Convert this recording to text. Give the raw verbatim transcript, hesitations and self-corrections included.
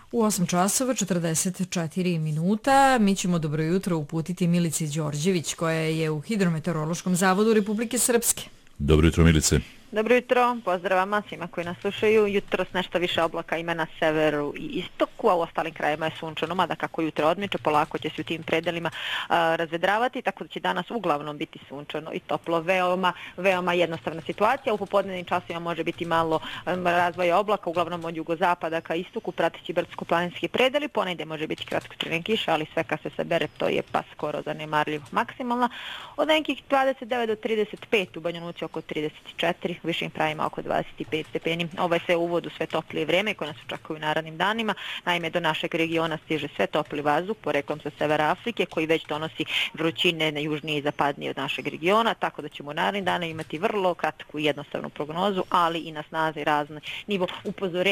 U osam časova četrdeset četiri minuta mi ćemo dobro jutro uputiti Milici Đorđević koja je u Hidrometeorološkom zavodu Republike Srpske. Dobro jutro, Milice. Dobro jutro, pozdrav vama svima koji nas slušaju. Jutros nešto više oblaka ima na severu i istoku, a u ostalim krajima je sunčano, mada kako jutro odmiče, polako će se u tim predelima a, razvedravati, tako da će danas uglavnom biti sunčano i toplo. Veoma, veoma jednostavna situacija. U popodnevnim časovima može biti malo a, razvoja oblaka, uglavnom od jugozapada ka istoku, pratići brdsko-planinski predeli. Ponegdje može biti kratkotrajne kiše, ali sve kad se sabere to je pa skoro zanemarljivo maksimalna. Od nekih dvadeset devet do trideset pet, u Banja Luci oko trideset četiri, u višim pravima oko dvadeset pet stepeni. Ovo je sve uvod u sve toplije vrijeme koje nas očekuju u narednim danima. Naime, do našeg regiona stiže sve topli vazduh poreklom sa severa Afrike koji već donosi vrućine na južnije i zapadnije od našeg regiona, tako da ćemo u narednim danima imati vrlo kratku i jednostavnu prognozu, ali i na snazi razni nivo upozorenja